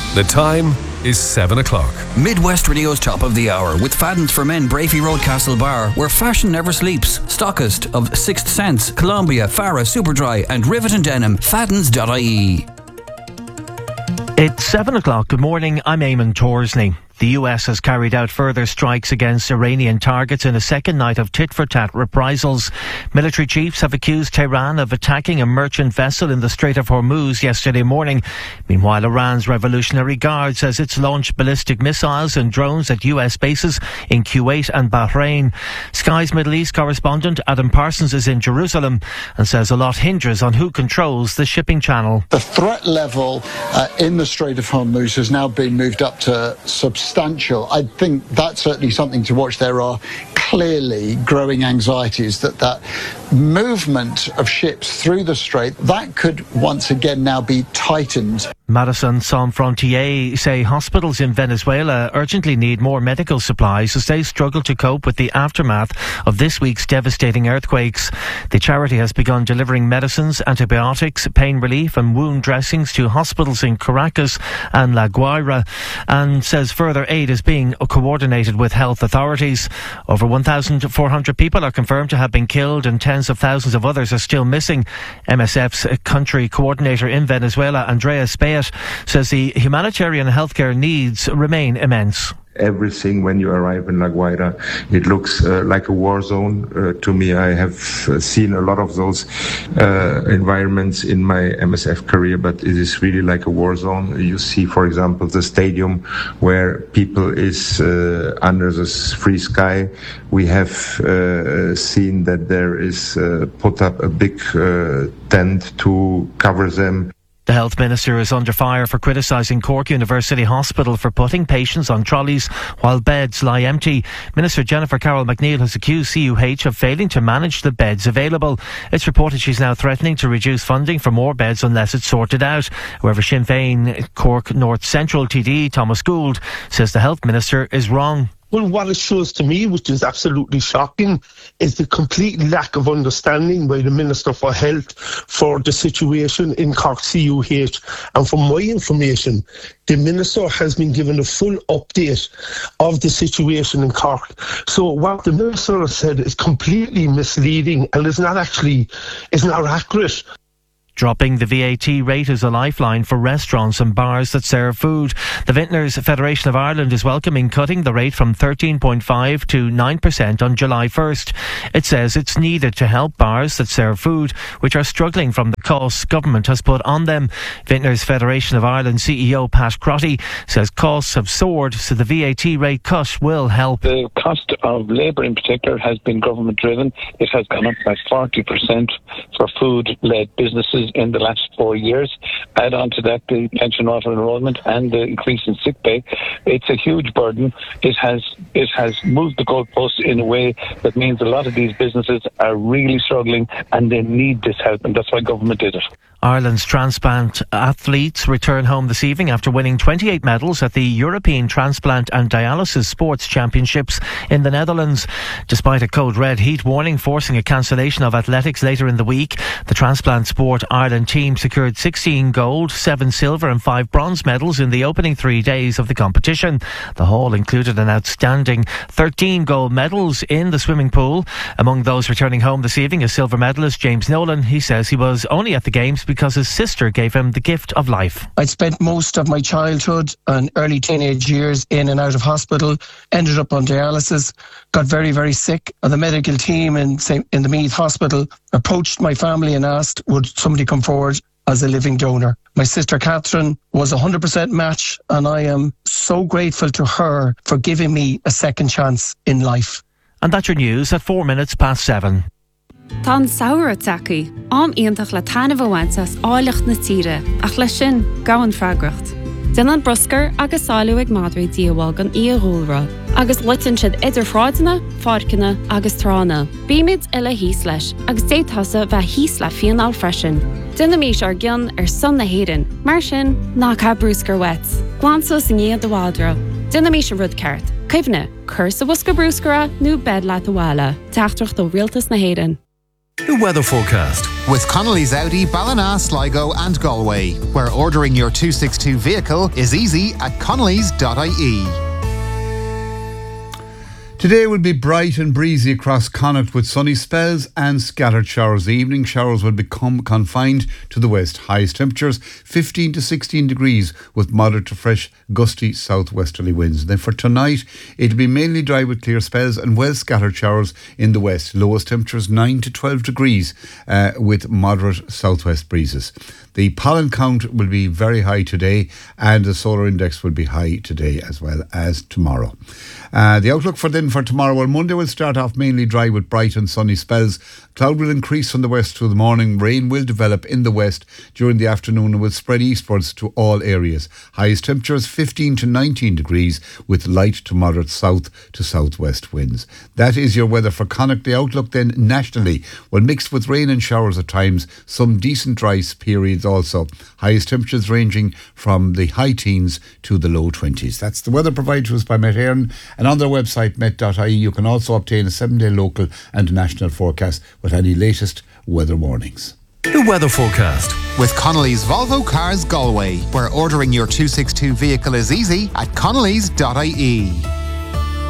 The time is 7 o'clock. Midwest Radio's Top of the Hour with Fadden's for Men, Brafey Road, Castlebar, where fashion never sleeps. Stockist of Sixth Sense, Columbia, Farah, Superdry and Rivet and Denim. Faddens.ie. It's 7 o'clock. Good morning. I'm Eamon Torsney. The US has carried out further strikes against Iranian targets in a second night of tit-for-tat reprisals. Military chiefs have accused Tehran of attacking a merchant vessel in the Strait of Hormuz yesterday morning. Meanwhile, Iran's Revolutionary Guard says it's launched ballistic missiles and drones at US bases in Kuwait and Bahrain. Sky's Middle East correspondent Adam Parsons is in Jerusalem and says a lot hinges on who controls the shipping channel. The threat level in the Strait of Hormuz has now been moved up to substantial. I think that's certainly something to watch. There are clearly growing anxieties that movement of ships through the strait, that could once again now be tightened. Médecins Sans Frontières say hospitals in Venezuela urgently need more medical supplies as they struggle to cope with the aftermath of this week's devastating earthquakes. The charity has begun delivering medicines, antibiotics, pain relief and wound dressings to hospitals in Caracas and La Guaira, and says further aid is being coordinated with health authorities. Over 1,400 people are confirmed to have been killed and tens of thousands of others are still missing. MSF's country coordinator in Venezuela, Andrea Speyet, says the humanitarian healthcare needs remain immense. Everything when you arrive in La Guaira, it looks like a war zone. To me, I have seen a lot of those environments in my MSF career, but it is really like a war zone. You see, for example, the stadium where people is under the free sky. We have seen that there is put up a big tent to cover them. The Health Minister is under fire for criticising Cork University Hospital for putting patients on trolleys while beds lie empty. Minister Jennifer Carroll McNeill has accused CUH of failing to manage the beds available. It's reported she's now threatening to reduce funding for more beds unless it's sorted out. However, Sinn Féin Cork North Central TD Thomas Gould says the Health Minister is wrong. Well, what it shows to me, which is absolutely shocking, is the complete lack of understanding by the Minister for Health for the situation in Cork CUH. And from my information, the Minister has been given a full update of the situation in Cork. So what the Minister has said is completely misleading and is not accurate. Dropping the VAT rate is a lifeline for restaurants and bars that serve food. The Vintners Federation of Ireland is welcoming cutting the rate from 13.5% to 9% on July 1st. It says it's needed to help bars that serve food, which are struggling from the costs government has put on them. Vintners Federation of Ireland CEO Pat Crotty says costs have soared, so the VAT rate cut will help. The cost of labour in particular has been government driven. It has gone up by 40% for food-led businesses in the last 4 years. Add on to that the pension auto enrolment and the increase in sick pay. It's a huge burden. It has moved the goalposts in a way that means a lot of these businesses are really struggling and they need this help, and that's why government did it. Ireland's transplant athletes return home this evening after winning 28 medals at the European Transplant and Dialysis Sports Championships in the Netherlands. Despite a code red heat warning forcing a cancellation of athletics later in the week, the Transplant Sport Ireland team secured 16 gold, 7 silver and 5 bronze medals in the opening 3 days of the competition. The haul included an outstanding 13 gold medals in the swimming pool. Among those returning home this evening is silver medalist James Nolan. He says he was only at the Games because his sister gave him the gift of life. I'd spent most of my childhood and early teenage years in and out of hospital, ended up on dialysis, got very, very sick. The medical team in the Meath Hospital approached my family and asked, would somebody come forward as a living donor? My sister Catherine was 100% match, and I am so grateful to her for giving me a second chance in life. And that's your news at 7:04. Tá saoire tacaí, iontach le tainmh bhainteas áileacht na tíre, ach le sin gabhain freagracht. Dinan broscar agus sáiliú ag madraí díobháil gan íoghúlra, agus litan siad idir fráideanna, fádcanna agus trána. Bíimiid ile híos leis, agus détasa bheith híos le fianál freisin. Dynamís ar gcionn ar son na héireann, mar sin ná cá brúscar wet. Glansos in iad do bhádra. Dynamís a rud ceart. Caimhne, cursa bhusca brúscara nó bed leat a bhile. Teachtrach do rialtas na héireann. The weather forecast. With Connolly's Audi, Ballina, Sligo and Galway, where ordering your 262 vehicle is easy at connellys.ie. Today will be bright and breezy across Connacht with sunny spells and scattered showers. The evening showers will become confined to the west. Highest temperatures 15 to 16 degrees with moderate to fresh gusty southwesterly winds. Then for tonight it'll be mainly dry with clear spells and well scattered showers in the west. Lowest temperatures 9 to 12 degrees with moderate southwest breezes. The pollen count will be very high today and the solar index will be high today as well as tomorrow. The outlook for tomorrow, well, Monday will start off mainly dry with bright and sunny spells. Cloud will increase from the west through the morning. Rain will develop in the west during the afternoon and will spread eastwards to all areas. Highest temperatures 15 to 19 degrees with light to moderate south to southwest winds. That is your weather for Connacht. The outlook then nationally, well, mixed with rain and showers at times, some decent dry periods also. Highest temperatures ranging from the high teens to the low 20s. That's the weather provided to us by Met Éireann, and on their website met.ie you can also obtain a 7-day local and national forecast with any latest weather warnings. The weather forecast. With Connolly's Volvo Cars Galway, where ordering your 262 vehicle is easy at connellys.ie.